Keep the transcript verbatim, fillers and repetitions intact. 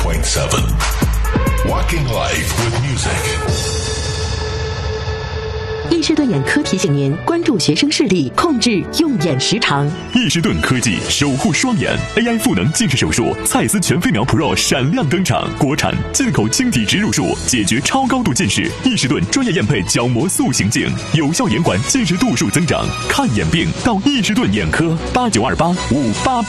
point seven Walking Life with Music。 易士顿眼科提醒您关注学生视力，控制用眼时长。 易士顿科技守护双眼 A I 赋能近视手术，蔡司全飞秒 Pro 闪亮登场，国产进口晶体植入术，解决超高度近视。易士顿专业验配角膜塑形镜，有效延缓近视度数增长。看眼病到易士顿眼科，八九二八五八八。